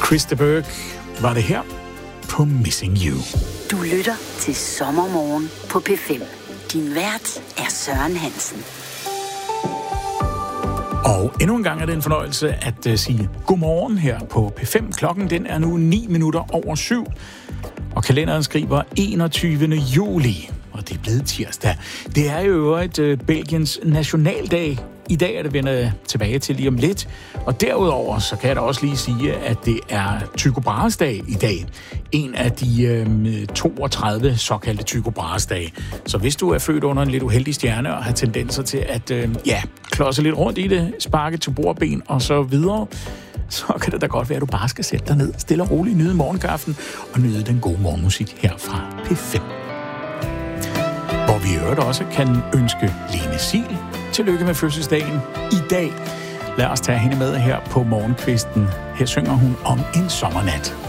Chris de Burgh var det her på Missing You. Du lytter til Sommermorgen på P5. Din vært er Søren Hansen. Og endnu en gang er det en fornøjelse at sige godmorgen her på P5. Klokken den er nu 7:09, og kalenderen skriver 21. juli, og det er blevet tirsdag. Det er jo Belgiens nationaldag. I dag er det vender tilbage til lige om lidt. Og derudover så kan jeg da også lige sige, at det er Tycho Brahes dag i dag. En af de 32 såkaldte Tycho Brahes dage. Så hvis du er født under en lidt uheldig stjerne og har tendenser til at klodse lidt rundt i det, sparke til bordben og så videre, så kan det da godt være, at du bare skal sætte dig ned, stille og roligt, nyde morgenkaffen og nyde den gode morgenmusik her fra P5. Hvor vi i øvrigt også kan ønske Lene Sil tillykke med fødselsdagen i dag. Lad os tage hende med her på morgenkvisten. Her synger hun om en sommernat.